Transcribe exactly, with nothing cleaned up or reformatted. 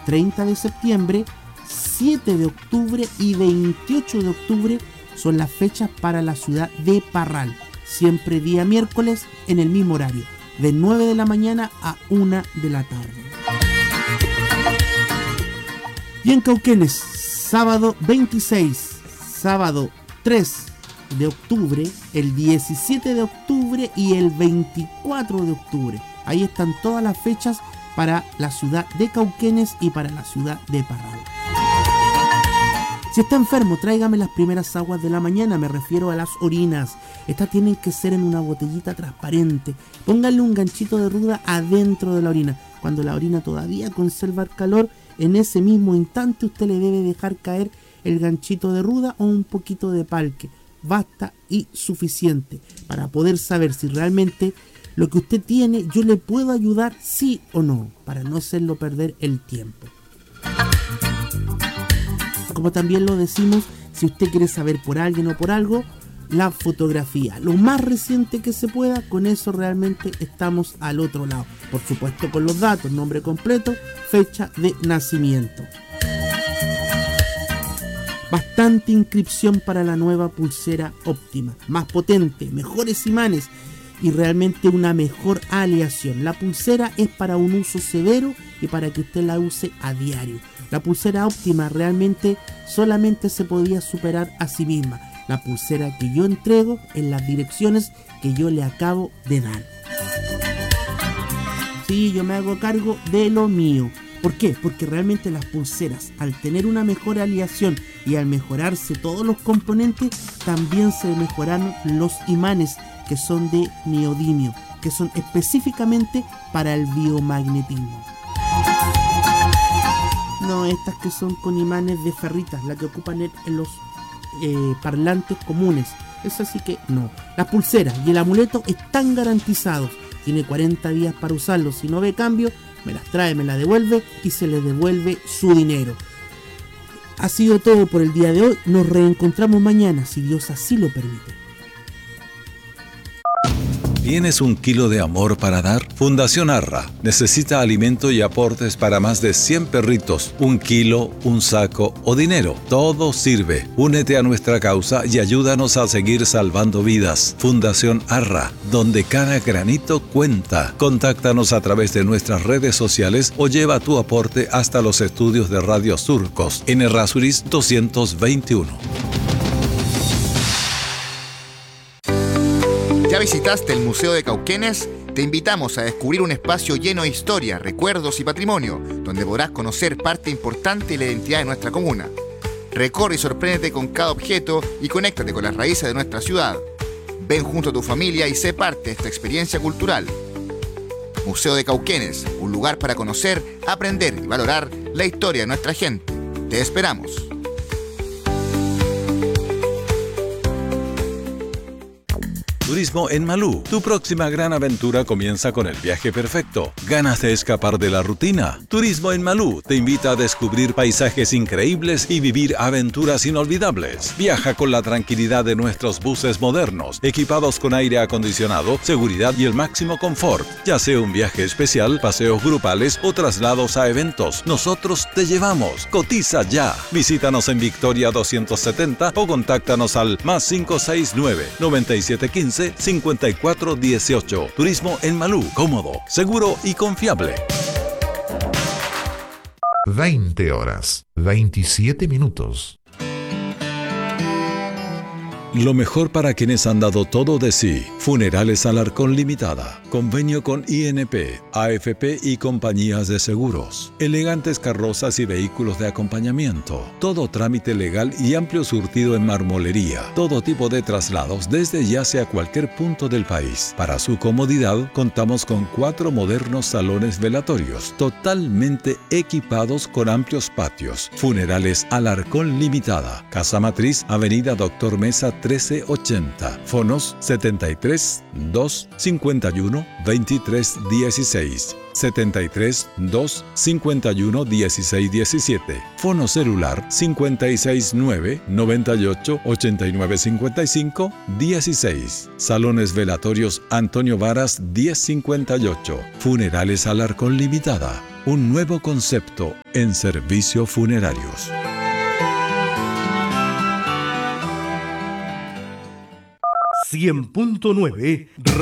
treinta de septiembre, siete de octubre y veintiocho de octubre son las fechas para la ciudad de Parral. Siempre día miércoles en el mismo horario, de nueve de la mañana a una de la tarde. Y en Cauquenes, sábado veintiséis, sábado tres de octubre, el diecisiete de octubre y el veinticuatro de octubre. Ahí están todas las fechas para la ciudad de Cauquenes y para la ciudad de Parral. Si está enfermo, tráigame las primeras aguas de la mañana, me refiero a las orinas. Estas tienen que ser en una botellita transparente. Pónganle un ganchito de ruda adentro de la orina. Cuando la orina todavía conserva el calor, en ese mismo instante usted le debe dejar caer el ganchito de ruda o un poquito de palque. Basta y suficiente para poder saber si realmente lo que usted tiene yo le puedo ayudar sí o no, para no hacerlo perder el tiempo. Como también lo decimos, si usted quiere saber por alguien o por algo, la fotografía, lo más reciente que se pueda, con eso realmente estamos al otro lado. Por supuesto con los datos, nombre completo, fecha de nacimiento. Bastante inscripción para la nueva pulsera óptima, más potente, mejores imanes y realmente una mejor aleación. La pulsera es para un uso severo y para que usted la use a diario. La pulsera óptima realmente solamente se podía superar a sí misma. La pulsera que yo entrego en las direcciones que yo le acabo de dar. Sí, yo me hago cargo de lo mío. ¿Por qué? Porque realmente las pulseras, al tener una mejor aleación y al mejorarse todos los componentes, también se mejoraron los imanes que son de neodimio, que son específicamente para el biomagnetismo. No estas que son con imanes de ferritas, la que ocupan en los eh, parlantes comunes. Eso sí que no. Las pulseras y el amuleto están garantizados. Tiene cuarenta días para usarlos. Si no ve cambio, me las trae, me las devuelve y se le devuelve su dinero. Ha sido todo por el día de hoy. Nos reencontramos mañana, si Dios así lo permite. ¿Tienes un kilo de amor para dar? Fundación Arra necesita alimento y aportes para más de cien perritos. Un kilo, un saco o dinero. Todo sirve. Únete a nuestra causa y ayúdanos a seguir salvando vidas. Fundación Arra, donde cada granito cuenta. Contáctanos a través de nuestras redes sociales o lleva tu aporte hasta los estudios de Radio Surcos en Errázuriz doscientos veintiuno. ¿Ya visitaste el Museo de Cauquenes? Te invitamos a descubrir un espacio lleno de historia, recuerdos y patrimonio, donde podrás conocer parte importante de la identidad de nuestra comuna. Recorre y sorpréndete con cada objeto y conéctate con las raíces de nuestra ciudad. Ven junto a tu familia y sé parte de esta experiencia cultural. Museo de Cauquenes, un lugar para conocer, aprender y valorar la historia de nuestra gente. Te esperamos. Turismo en Malú. Tu próxima gran aventura comienza con el viaje perfecto. Ganas de escapar de la rutina. Turismo en Malú te invita a descubrir paisajes increíbles y vivir aventuras inolvidables. Viaja con la tranquilidad de nuestros buses modernos, equipados con aire acondicionado, seguridad y el máximo confort. Ya sea un viaje especial, paseos grupales o traslados a eventos, nosotros te llevamos. Cotiza ya. Visítanos en Victoria doscientos setenta o contáctanos al más cinco seis nueve, nueve siete uno cinco, cincuenta y cuatro dieciocho. Turismo en Malú, cómodo, seguro y confiable. veinte horas, veintisiete minutos. Lo mejor para quienes han dado todo de sí. Funerales Alarcón Limitada. Convenio con I N P, A F P y compañías de seguros. Elegantes carrozas y vehículos de acompañamiento. Todo trámite legal y amplio surtido en marmolería. Todo tipo de traslados desde ya hacia cualquier punto del país. Para su comodidad, contamos con cuatro modernos salones velatorios, totalmente equipados con amplios patios. Funerales Alarcón Limitada. Casa Matriz, Avenida Doctor Mesa trece ochenta. Fonos setenta y tres tres, dos, cinco uno, veintitrés dieciséis. setenta y tres, dos, cincuenta y uno, dieciséis diecisiete. Fono celular cincuenta y seis nueve, noventa y ocho, ochenta y nueve cincuenta y cinco, dieciséis. Salones Velatorios Antonio Varas diez cincuenta y ocho. Funerales Alarcón Limitada. Un nuevo concepto en servicios funerarios. cien punto nueve